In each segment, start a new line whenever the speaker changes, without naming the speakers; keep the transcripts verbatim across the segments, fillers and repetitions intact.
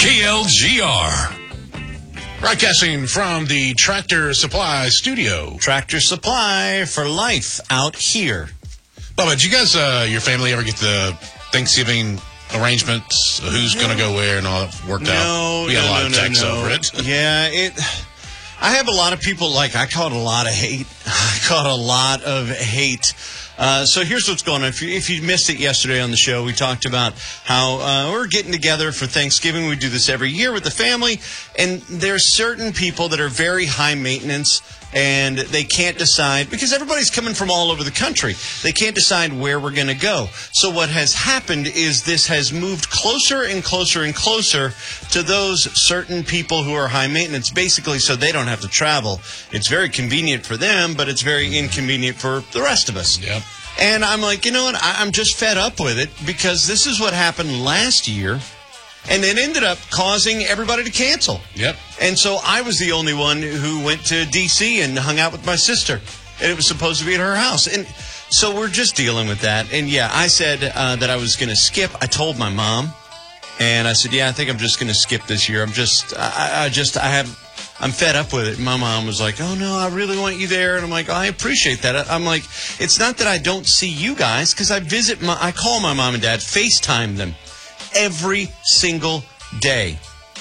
K L G R.
Broadcasting from the Tractor Supply studio.
Tractor Supply for life out here.
Bubba, did you guys, uh, your family ever get the Thanksgiving arrangements? Who's going to go where and all that worked
no,
out? We
no,
had a lot
no,
of
no,
texts
no.
over it.
Yeah, it. I have a lot of people, like, I caught a lot of hate. I caught a lot of hate. Uh, so here's what's going on. If you, if you missed it yesterday on the show, we talked about how uh, we're getting together for Thanksgiving. We do this every year with the family. And there's certain people that are very high maintenance, and they can't decide, because everybody's coming from all over the country. They can't decide where we're going to go. So what has happened is this has moved closer and closer and closer to those certain people who are high maintenance, basically so they don't have to travel. It's very convenient for them, but it's very inconvenient for the rest of us.
Yep.
And I'm like, you know what? I- I'm just fed up with it, because this is what happened last year. And it ended up causing everybody to cancel.
Yep.
And so I was the only one who went to D C and hung out with my sister. And it was supposed to be at her house. And so we're just dealing with that. And, yeah, I said uh, that I was going to skip. I told my mom. And I said, yeah, I think I'm just going to skip this year. I'm just, I, I just, I have, I'm fed up with it. And my mom was like, oh, no, I really want you there. And I'm like, oh, I appreciate that. I'm like, it's not that I don't see you guys, because I visit my, I call my mom and dad, FaceTime them. Every single day.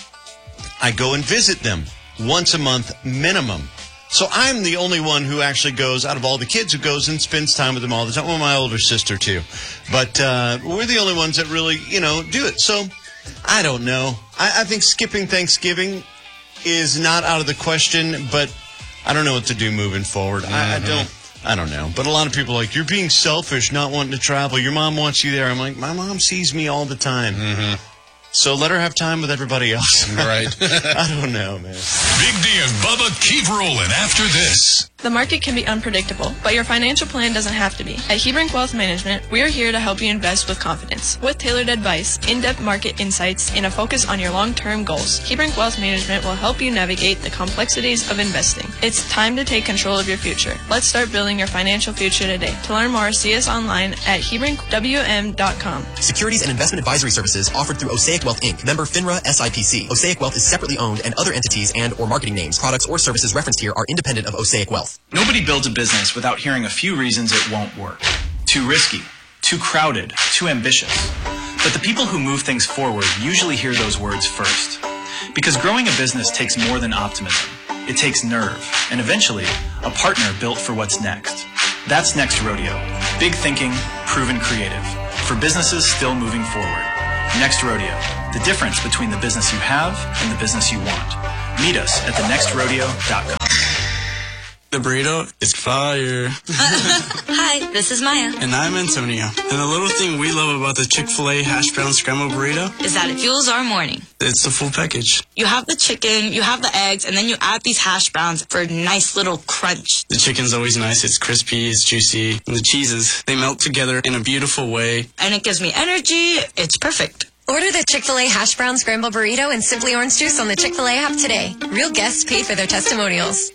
I go and visit them once a month minimum. So I'm the only one who actually goes, out of all the kids, who goes and spends time with them all the time. Well, my older sister, too. But uh, we're the only ones that really, you know, do it. So I don't know. I, I think skipping Thanksgiving is not out of the question, but I don't know what to do moving forward. Mm-hmm. I, I don't. I don't know. But a lot of people are like, you're being selfish, not wanting to travel. Your mom wants you there. I'm like, my mom sees me all the time.
Mm-hmm.
So let her have time with everybody else.
Right.
I don't know, man.
Big D and Bubba keep rolling after this.
The market can be unpredictable, but your financial plan doesn't have to be. At Hebrink Wealth Management, we are here to help you invest with confidence. With tailored advice, in-depth market insights, and a focus on your long-term goals, Hebrink Wealth Management will help you navigate the complexities of investing. It's time to take control of your future. Let's start building your financial future today. To learn more, see us online at hebrink w m dot com.
Securities and investment advisory services offered through Osaic Wealth Incorporated. Member FINRA S I P C. Osaic Wealth is separately owned, and other entities and or marketing names, products, or services referenced here are independent of Osaic Wealth.
Nobody builds a business without hearing a few reasons it won't work. Too risky, too crowded, too ambitious. But the people who move things forward usually hear those words first. Because growing a business takes more than optimism. It takes nerve, and eventually, a partner built for what's next. That's Next Rodeo. Big thinking, proven creative. For businesses still moving forward. Next Rodeo. The difference between the business you have and the business you want. Meet us at the next rodeo dot com.
The burrito is fire.
Hi, this is Maya.
And I'm Antonio. And the little thing we love about the Chick-fil-A hash brown scrambled burrito
is that it fuels our morning.
It's the full package.
You have the chicken, you have the eggs, and then you add these hash browns for a nice little crunch.
The chicken's always nice. It's crispy, it's juicy. And the cheeses, they melt together in a beautiful way.
And it gives me energy. It's perfect.
Order the Chick-fil-A hash brown scrambled burrito and Simply Orange Juice on the Chick-fil-A app today. Real guests pay for their testimonials.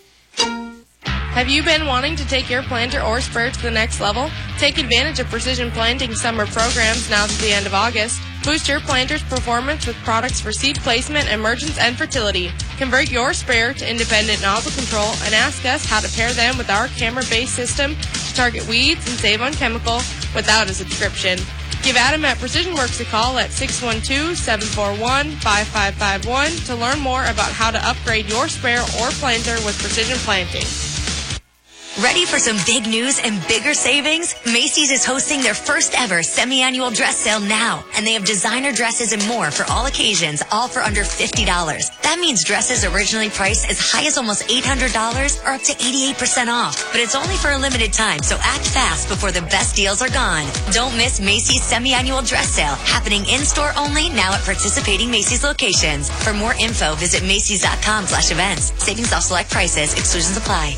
Have you been wanting to take your planter or sprayer to the next level? Take advantage of Precision Planting summer programs now to the end of August. Boost your planter's performance with products for seed placement, emergence, and fertility. Convert your sprayer to independent nozzle control and ask us how to pair them with our camera-based system to target weeds and save on chemical without a subscription. Give Adam at Precision Works a call at six one two, seven four one, five five five one to learn more about how to upgrade your sprayer or planter with Precision Planting.
Ready for some big news and bigger savings? Macy's is hosting their first ever semi-annual dress sale now, and they have designer dresses and more for all occasions, all for under fifty dollars. That means dresses originally priced as high as almost eight hundred dollars are up to eighty-eight percent off. But it's only for a limited time, so act fast before the best deals are gone. Don't miss Macy's semi-annual dress sale, happening in-store only now at participating Macy's locations. For more info, visit Macys.com slash events. Savings off select prices. Exclusions apply.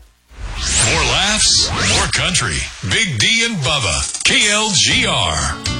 More laughs, more country. Big D and Bubba. K L G R.